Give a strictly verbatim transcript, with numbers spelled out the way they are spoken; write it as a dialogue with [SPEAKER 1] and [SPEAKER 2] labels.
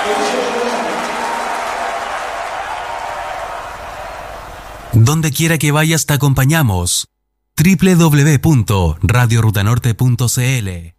[SPEAKER 1] Donde quiera que vayas te acompañamos. doble u doble u doble u punto radio ruta norte punto c l